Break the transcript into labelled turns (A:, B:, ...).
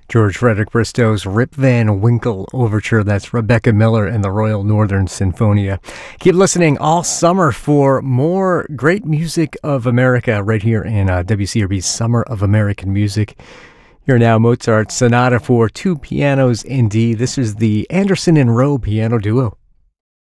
A: George Frederick Bristow's Rip Van Winkle Overture. That's Rebecca Miller and the Royal Northern Sinfonia. Keep listening all summer for more great music of America right here in WCRB's Summer of American Music. Here now, Mozart's Sonata for two pianos in D. This is the Anderson and Rowe piano duo.